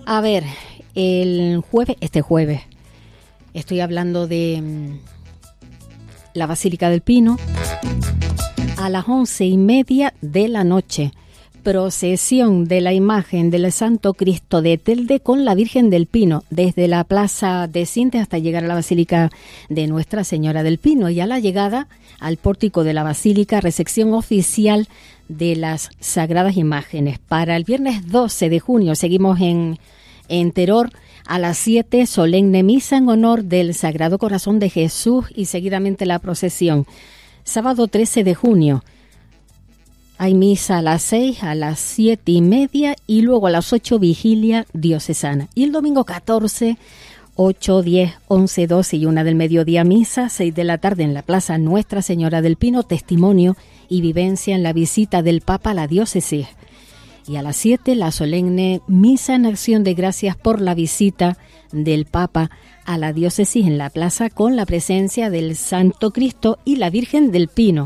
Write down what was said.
A ver, este jueves, estoy hablando de la Basílica del Pino, a las 11:30 de la noche, procesión de la imagen del Santo Cristo de Telde con la Virgen del Pino, desde la Plaza de Sintes hasta llegar a la Basílica de Nuestra Señora del Pino, y a la llegada al pórtico de la Basílica, recepción oficial de las Sagradas Imágenes. Para el viernes 12 de junio seguimos en Teror, a las 7, solemne misa en honor del Sagrado Corazón de Jesús y seguidamente la procesión. Sábado 13 de junio hay misa a las 6, a las 7:30 y luego a las 8 vigilia diocesana. Y el domingo 14, 8, 10, 11, 12 y 1 del mediodía misa, 6 de la tarde en la Plaza Nuestra Señora del Pino, testimonio y vivencia en la visita del Papa a la diócesis. Y a las 7 la solemne misa en acción de gracias por la visita del Papa a la diócesis en la plaza con la presencia del Santo Cristo y la Virgen del Pino.